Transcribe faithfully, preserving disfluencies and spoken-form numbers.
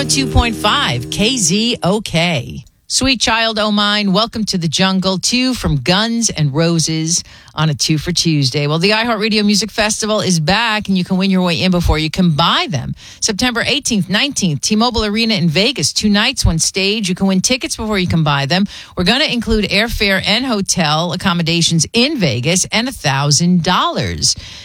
ninety-two point five K Z O K. Sweet Child O' Mine, Welcome to the Jungle, two from Guns N' Roses on a two for Tuesday. Well, the iHeartRadio Music Festival is back, and you can win your way in before you can buy them. September eighteenth, nineteenth, T-Mobile Arena in Vegas, two nights, one stage. You can win tickets before you can buy them. We're going to include airfare and hotel accommodations in Vegas and one thousand dollars.